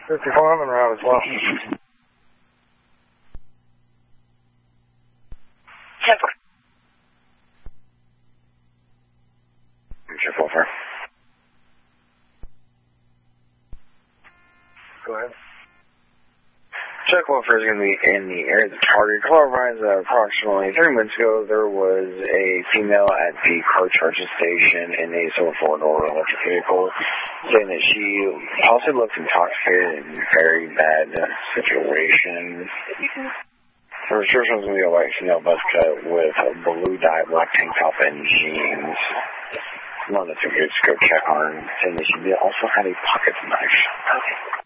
54 en route as well. 10-4. 4. Go ahead. Check welfare is going to be in the area of the target. Caller advised that approximately 30 minutes ago there was a female at the car charging station in a silver four-door electric vehicle saying that she also looked intoxicated in a very bad situation. The description was going to be a white female buzz cut with a blue dye black tank top and jeans. One of the two kids go check on her and saying that she also had a pocket knife. Okay.